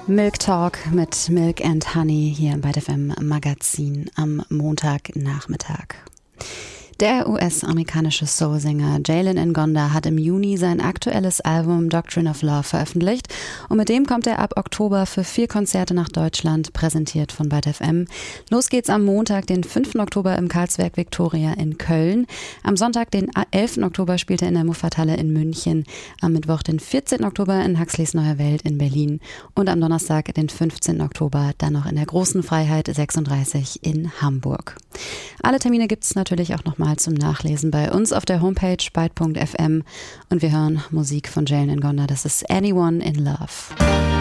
Milk Talk mit Milk and Honey hier bei FM Magazin am Montagnachmittag. Der US-amerikanische Soul-Sänger Jalen Ngonda hat im Juni sein aktuelles Album Doctrine of Love veröffentlicht und mit dem kommt er ab Oktober für 4 Konzerte nach Deutschland, präsentiert von Byte FM. Los geht's am Montag, den 5. Oktober im Karlswerk Victoria in Köln. Am Sonntag, den 11. Oktober spielt er in der Muffathalle in München. Am Mittwoch, den 14. Oktober in Huxleys Neue Welt in Berlin und am Donnerstag, den 15. Oktober, dann noch in der Großen Freiheit 36 in Hamburg. Alle Termine gibt's natürlich auch nochmal zum Nachlesen bei uns auf der Homepage byte.fm und wir hören Musik von Jalen Ngonda. Das ist Anyone in Love.